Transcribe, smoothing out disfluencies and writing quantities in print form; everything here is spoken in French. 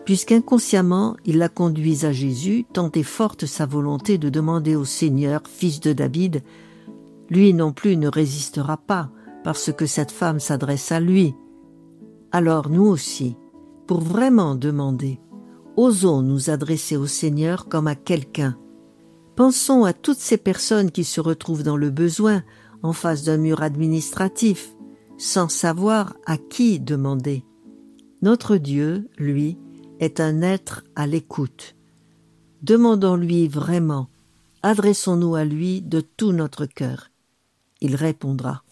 puisqu'inconsciemment il la conduise à Jésus, tant est forte sa volonté de demander au Seigneur, fils de David, lui non plus ne résistera pas, parce que cette femme s'adresse à lui. Alors nous aussi, pour vraiment demander, osons nous adresser au Seigneur comme à quelqu'un. Pensons à toutes ces personnes qui se retrouvent dans le besoin, en face d'un mur administratif, sans savoir à qui demander. Notre Dieu, lui, est un être à l'écoute. Demandons-lui vraiment, adressons-nous à lui de tout notre cœur. Il répondra.